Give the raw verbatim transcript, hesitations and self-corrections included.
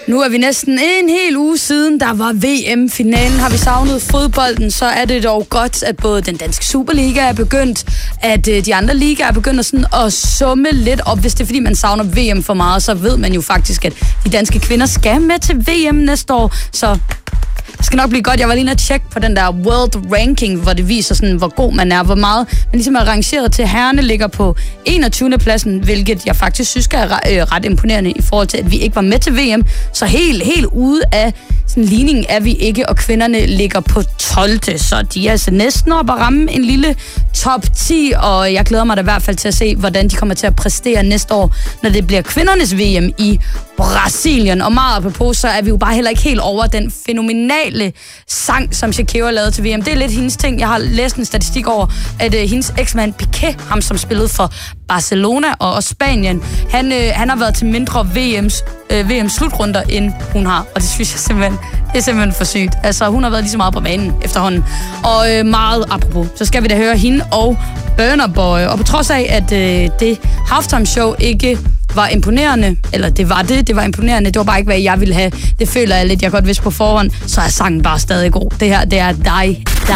Nu er vi næsten en hel uge siden, der var V M-finalen. Har vi savnet fodbolden, så er det dog godt, at både den danske Superliga er begyndt, at de andre ligaer er begyndt sådan at summe lidt op. Hvis det er, fordi man savner V M for meget, så ved man jo faktisk, at de danske kvinder skal med til V M næste år. Så det skal nok blive godt. Jeg var lige inde at tjekke på den der World Ranking, hvor det viser, sådan, hvor god man er, hvor meget man ligesom er rangeret til. Herrerne ligger på enogtyvende pladsen, hvilket jeg faktisk synes er ret imponerende i forhold til, at vi ikke var med til V M. Så helt, helt ude af sådan ligningen er vi ikke, og kvinderne ligger på tolvte Så de er altså næsten op at ramme en lille top ti, og jeg glæder mig da i hvert fald til at se, hvordan de kommer til at præstere næste år, når det bliver kvindernes V M i Brasilien. Og meget apropos, så er vi jo bare heller ikke helt over den fænomenale sang, som Shakira lavede til V M. Det er lidt hendes ting. Jeg har læst en statistik over, at uh, hendes eksmand Piqué, ham som spillede for Barcelona og, og Spanien, han, uh, han har været til mindre V M's, uh, V M-slutrunder, end hun har. Og det synes jeg simpelthen, det er simpelthen for sygt. Altså, hun har været lige så meget på banen efterhånden. Og uh, meget apropos, så skal vi da høre hende og Burna Boy. Og på trods af, at uh, det halftime show ikke var imponerende, eller det var det, det var imponerende, det var bare ikke, hvad jeg ville have. Det føler jeg lidt, jeg godt vidste på forhånd, så er sangen bare stadig god. Det her, det er dig.